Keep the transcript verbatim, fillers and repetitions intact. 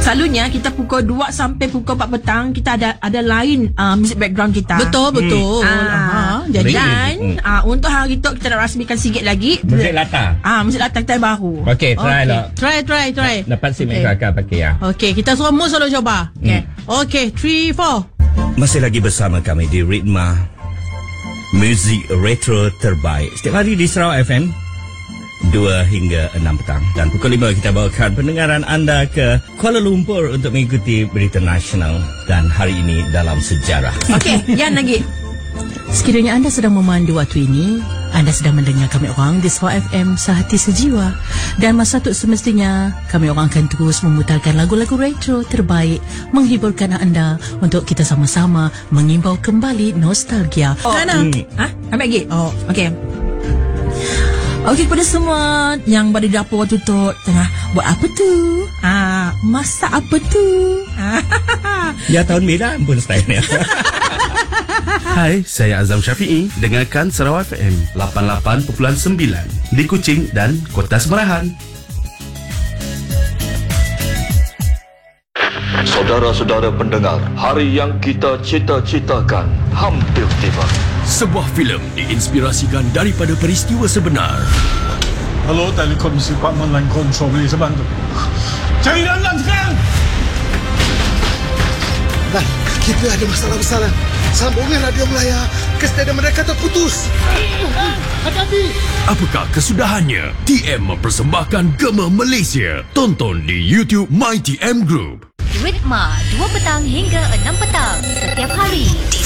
Selalunya kita pukul dua sampai pukul empat petang kita ada ada lain uh, music background kita. Betul betul. Hmm. Ah, Ah, jadi dan Hmm. uh, untuk hari tu kita nak rasmikan sikit lagi. Musik latar. Ah, musik latar kita baru. Okey, try okay. lah. Try try try. Dapat si Okey. mereka akan pakai ya. Okey, kita semua selalu cuba. Okey. Okey, three four. Masih lagi bersama kami di Ritma Muzik Retro Terbaik setiap hari di Sarawak F M dua hingga enam petang. Dan pukul lima kita bawakan pendengaran anda ke Kuala Lumpur untuk mengikuti berita nasional. Dan hari ini dalam sejarah. Okey, Yan lagi. Sekiranya anda sedang memandu waktu ini, anda sedang mendengar kami orang di Sarawak F M sehati sejiwa. Dan masa tu semestinya kami orang akan terus memutarkan lagu-lagu retro terbaik, menghiburkan anda untuk kita sama-sama mengimbau kembali nostalgia. Oh, Nana. hmm. Ha? Ambil lagi. Oh, Okey. Okey, kepada semua yang berada di dapur waktu tu tengah buat apa tu? Ah, masak apa tu? Ya, tahun merah pun stylenya. Hai, saya Azam Syafi'i. Dengarkan Sarawak F M lapan puluh lapan perpuluhan sembilan di Kuching dan Kota Semerahan. Saudara-saudara pendengar, hari yang kita cita-citakan hampir tiba. Sebuah filem diinspirasikan daripada peristiwa sebenar. Hello, Telekomisi Department Line Control, boleh saya bantu? Cari dalam sekarang! Lan, kita ada masalah besar. Sambungan radio Melaya ke stadium mereka terputus. Hati-hati! Apakah kesudahannya? T M mempersembahkan Gema Malaysia. Tonton di YouTube My T M Group. Ritma, dua petang hingga enam petang setiap hari di